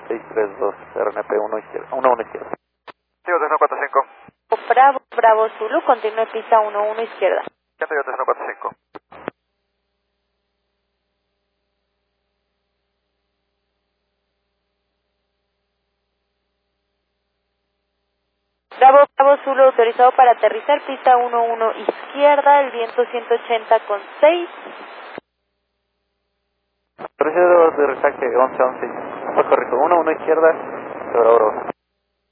632, RNP 1 izquierda, 1 izquierda. Toyota 145. Bravo, Bravo Zulu, continúe pista 11 izquierda. Toyota 145. Bravo, Bravo Zulu, autorizado para aterrizar, pista 11 izquierda, el viento 180,6. Procedo de aterrizaje 11-11, fue correcto, 1 izquierda, sobre oro.